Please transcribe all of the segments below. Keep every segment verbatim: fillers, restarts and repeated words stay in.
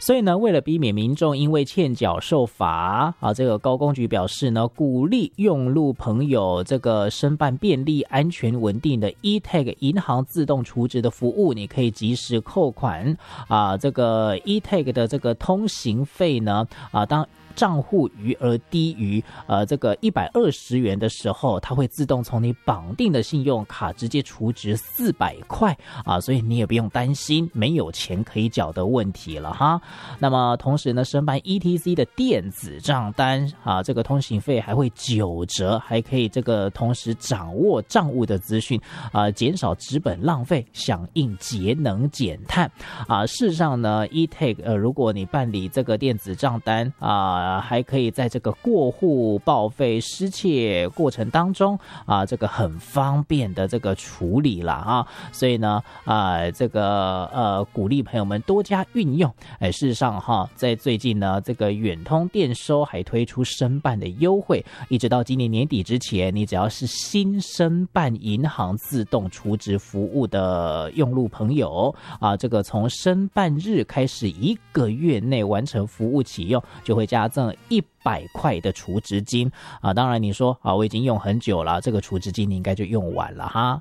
所以呢，为了避免民众因为欠缴受罚啊，这个高公局表示呢，鼓励用路朋友这个申办便利、安全、稳定的 e-tag 银行自动储值的服务，你可以及时扣款啊。这个 e-tag 的这个通行费呢，啊，当账户余额低于呃这个一百二十元的时候，它会自动从你绑定的信用卡直接储值四百块啊，所以你也不用担心没有钱可以缴的问题了哈。那么同时呢，申办 E T C 的电子账单啊，这个通行费还会九折，还可以这个同时掌握账务的资讯啊，减少纸本浪费，响应节能减碳啊。事实上呢 ，e-tag 呃，如果你办理这个电子账单啊。呃，还可以在这个过户报废失窃过程当中啊，这个很方便的这个处理了啊，所以呢啊，这个呃鼓励朋友们多加运用。哎，事实上哈，在最近呢，这个远通电收还推出申办的优惠，一直到今年年底之前，你只要是新申办银行自动储值服务的用路朋友啊，这个从申办日开始一个月内完成服务启用，就会加赠一百块的储值金啊！当然你说啊，我已经用很久了，这个储值金你应该就用完了哈。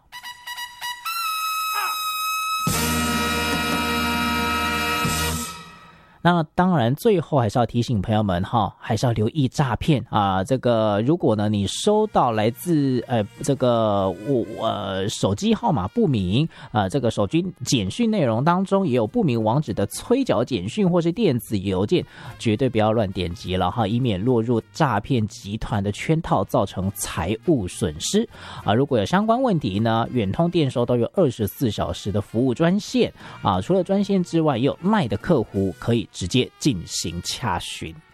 那当然最后还是要提醒朋友们哈，还是要留意诈骗啊。这个如果呢你收到来自呃这个我呃手机号码不明啊、呃，这个手机简讯内容当中也有不明网址的催缴简讯或是电子邮件，绝对不要乱点击了哈，以免落入诈骗集团的圈套，造成财务损失啊。如果有相关问题呢，远通电收都有二十四小时的服务专线啊，除了专线之外，也有 LINE 的客服可以直接进行洽询。